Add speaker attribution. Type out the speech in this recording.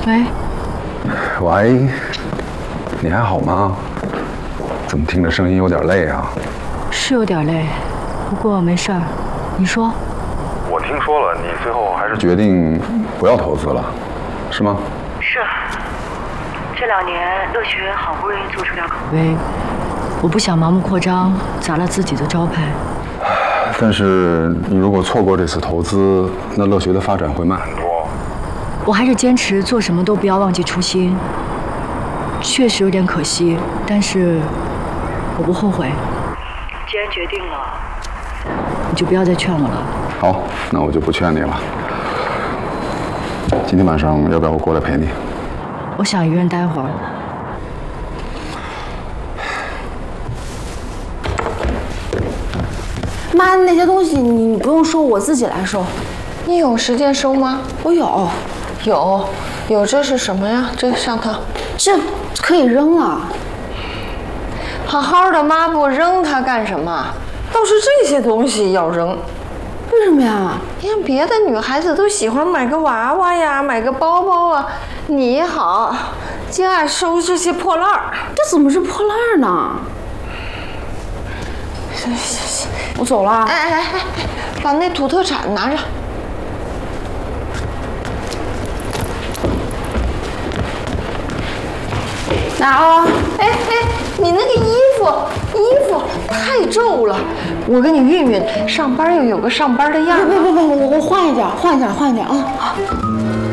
Speaker 1: 喂，
Speaker 2: 喂，你还好吗？怎么听着声音有点累啊？
Speaker 1: 是有点累，不过没事儿。你说？
Speaker 2: 我听说了，你最后还是决定不要投资了，是吗？
Speaker 1: 是。这2年乐学好不容易做出点口碑，我不想盲目扩张，砸了自己的招牌。
Speaker 2: 但是你如果错过这次投资，那乐学的发展会慢很多。
Speaker 1: 我还是坚持做什么都不要忘记初心。确实有点可惜，但是我不后悔。既然决定了，你就不要再劝我了。
Speaker 2: 好，那我就不劝你了。今天晚上要不要我过来陪你？
Speaker 1: 我想一个人待会儿。
Speaker 3: 妈，那些东西你不用收，我自己来收。
Speaker 4: 你有时间收吗？
Speaker 3: 我有。
Speaker 4: 有，这是什么呀？这个上头，
Speaker 3: 这可以扔了。
Speaker 4: 好好的抹布扔它干什么？倒是这些东西要扔。
Speaker 3: 为什么呀？
Speaker 4: 你看别的女孩子都喜欢买个娃娃呀，买个包包啊，你好，就爱收这些破烂儿。
Speaker 3: 这怎么是破烂儿呢？
Speaker 4: 行，
Speaker 3: 我走了。
Speaker 4: 哎，把那土特产拿着。
Speaker 3: 拿啊！
Speaker 4: 哎，你那个衣服太皱了，我给你熨熨，上班要有个上班的样。
Speaker 3: 不，我换一件啊！